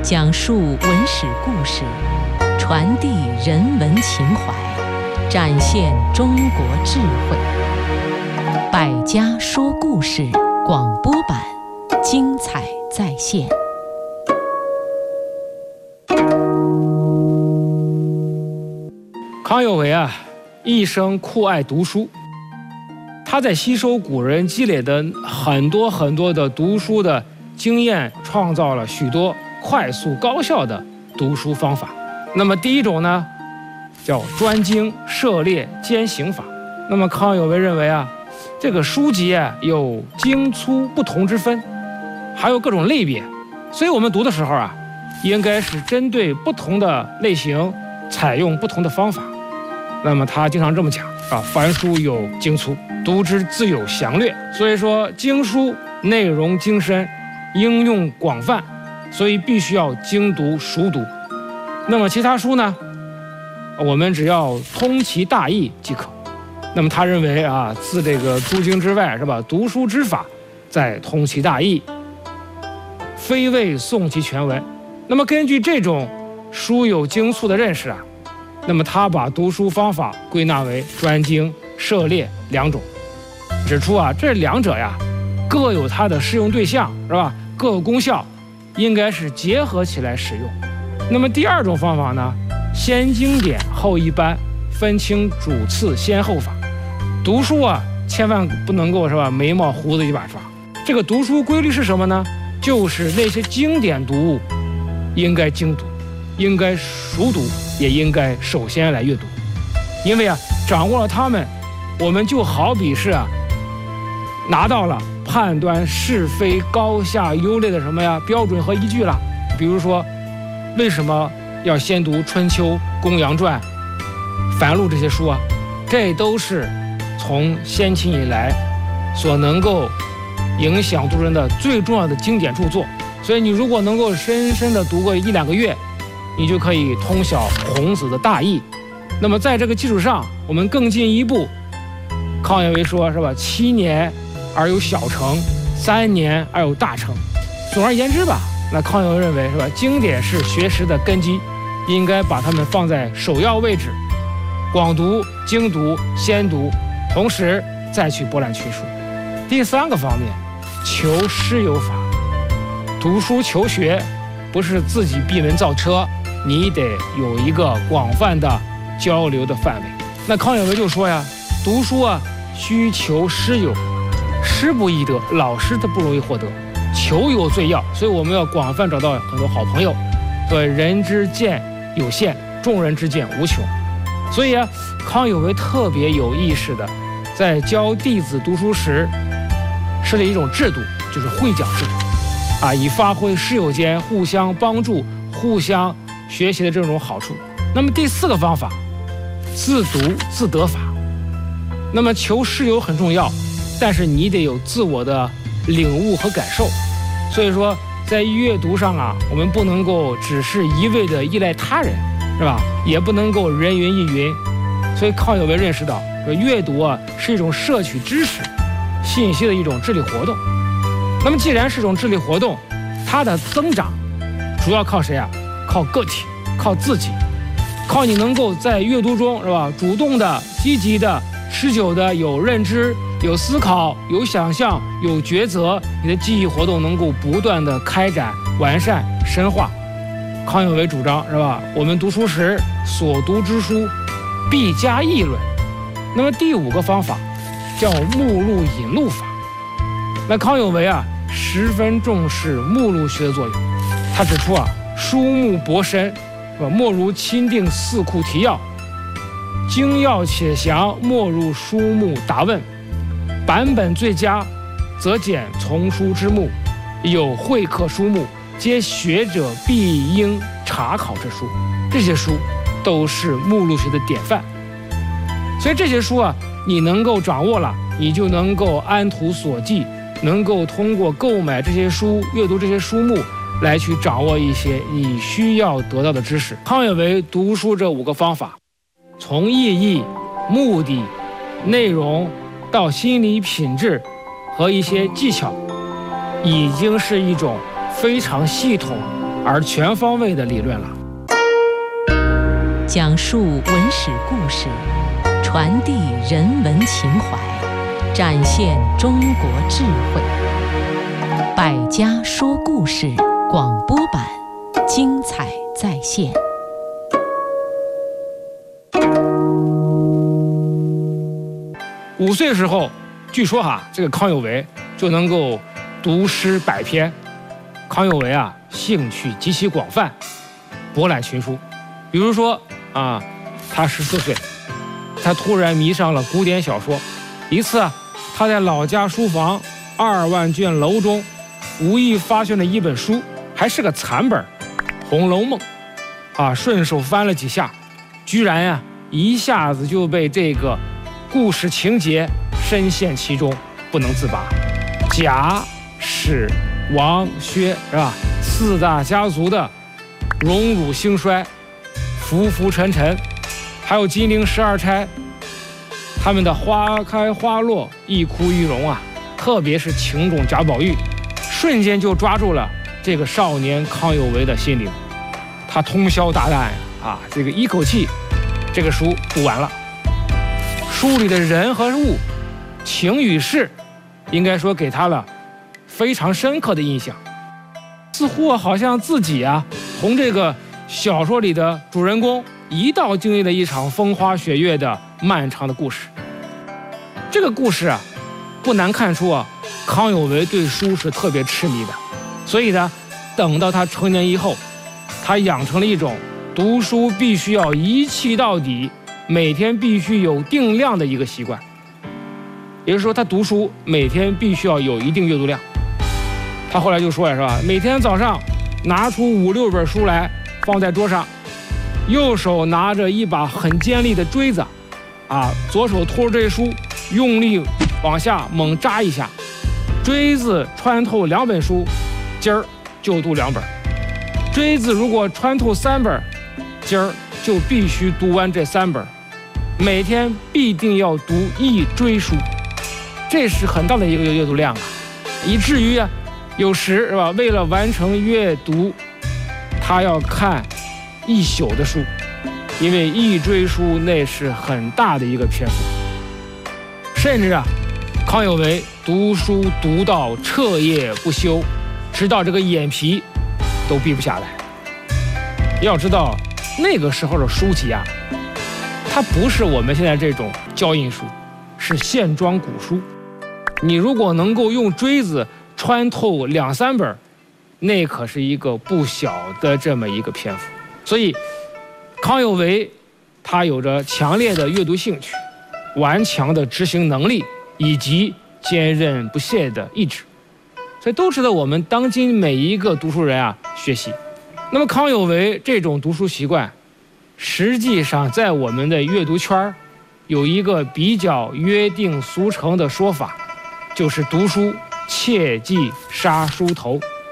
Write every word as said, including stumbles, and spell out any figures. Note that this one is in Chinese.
讲述文史故事，传递人文情怀，展现中国智慧。百家说故事广播版，精彩再现。 康有为啊，一生酷爱读书，他在吸收古人积累的很多很多的读书的经验，创造了许多快速高效的读书方法。那么第一种呢，叫专精涉猎兼行法。那么康有为认为啊，这个书籍啊有精粗不同之分，还有各种类别，所以我们读的时候啊，应该是针对不同的类型，采用不同的方法。那么他经常这么讲啊，凡书有精粗，读之自有详略。所以说经书内容精深，应用广泛，所以必须要精读熟读。那么其他书呢，我们只要通其大意即可。那么他认为啊，自这个诸经之外，是吧？读书之法，再通其大意，非谓诵其全文。那么根据这种书有精粗的认识啊，那么他把读书方法归纳为专精、涉猎两种，指出啊，这两者呀，各有它的适用对象，是吧？各有功效，应该是结合起来使用。那么第二种方法呢，先经典后一般，分清主次先后法。读书啊，千万不能够是吧，眉毛胡子一把抓。这个读书规律是什么呢？就是那些经典读物应该精读，应该熟读，也应该首先来阅读。因为啊，掌握了它们，我们就好比是啊，拿到了判断是非高下优劣的什么呀标准和依据了。比如说，为什么要先读《春秋》《公羊传》《繁露》这些书啊？这都是从先秦以来所能够影响读人的最重要的经典著作。所以你如果能够深深的读个一两个月，你就可以通晓孔子的大义。那么在这个基础上，我们更进一步，康有为说是吧，七年而有小成，三年而有大成。总而言之吧，那康有为认为是吧，经典是学识的根基，应该把它们放在首要位置，广读、精读、先读，同时再去博览群书。第三个方面，求师有法。读书求学不是自己闭门造车，你得有一个广泛的交流的范围。那康有为就说呀，读书啊，需求师友，师不易得，老师他不容易获得，求友最要，所以我们要广泛找到很多好朋友。所以人之见有限，众人之见无穷。所以啊，康有为特别有意识的在教弟子读书时设立一种制度，就是会讲制度啊，以发挥师友间互相帮助、互相学习的这种好处。那么第四个方法，自读自得法。那么求师友很重要，但是你得有自我的领悟和感受。所以说在阅读上啊，我们不能够只是一味的依赖他人，是吧？也不能够人云亦云。所以康有为认识到，阅读啊是一种摄取知识信息的一种智力活动。那么既然是一种智力活动，它的增长主要靠谁啊？靠个体，靠自己，靠你能够在阅读中，是吧，主动的、积极的、持久的有认知、有思考、有想象、有抉择，你的记忆活动能够不断的开展、完善、深化。康有为主张，是吧，我们读书时所读之书必加议论。那么第五个方法叫目录引录法。那康有为啊十分重视目录学的作用。他指出啊，书目博深，莫如钦定四库提要，精要且详，莫如书目答问。版本最佳，则简从书之目，有会客书目，皆学者必应查考之书。这些书都是目录学的典范。所以这些书啊，你能够掌握了，你就能够按图索骥，能够通过购买这些书、阅读这些书目来去掌握一些你需要得到的知识。康有为读书这五个方法，从意义、目的、内容到心理品质和一些技巧，已经是一种非常系统而全方位的理论了。 讲述文史故事，传递人文情怀，展现中国智慧。百家说故事广播版，精彩再现。 五岁时候，据说哈，这个康有为就能够读诗百篇。康有为啊，兴趣极其广泛，博览群书。比如说啊，他十四岁，他突然迷上了古典小说。一次啊，他在老家书房二万卷楼中，无意发现了一本书，还是个残本，《红楼梦》啊，顺手翻了几下，居然呀、啊，一下子就被这个故事情节深陷其中，不能自拔。贾、史、王、薛是吧？四大家族的荣辱兴衰、浮浮沉沉，还有金陵十二钗，他们的花开花落、一哭一荣啊，特别是情种贾宝玉，瞬间就抓住了这个少年康有为的心灵。他通宵达旦啊，这个一口气，这个书读完了。书里的人和物、情与事，应该说给他了非常深刻的印象。似乎好像自己啊，同这个小说里的主人公一道经历了一场风花雪月的漫长的故事。这个故事啊，不难看出啊，康有为对书是特别痴迷的。所以呢，等到他成年以后，他养成了一种读书必须要一气到底，每天必须有定量的一个习惯。也就是说，他读书每天必须要有一定阅读量。他后来就说了，是吧？每天早上拿出五六本书来放在桌上，右手拿着一把很尖利的锥子，啊，左手托着这书，用力往下猛扎一下，锥子穿透两本书，今儿就读两本；锥子如果穿透三本，今儿就必须读完这三本。每天必定要读一锥书，这是很大的一个阅读量啊，以至于啊，有时是吧，为了完成阅读，他要看一宿的书，因为一锥书那是很大的一个篇幅。甚至啊，康有为读书读到彻夜不休，直到这个眼皮都闭不下来。要知道那个时候的书籍啊，它不是我们现在这种胶印书，是线装古书。你如果能够用锥子穿透两三本，那可是一个不小的这么一个篇幅。所以康有为他有着强烈的阅读兴趣，顽强的执行能力，以及坚韧不懈的意志，所以都值得我们当今每一个读书人啊学习。那么康有为这种读书习惯，实际上在我们的阅读圈有一个比较约定俗成的说法，就是读书切忌杀书头。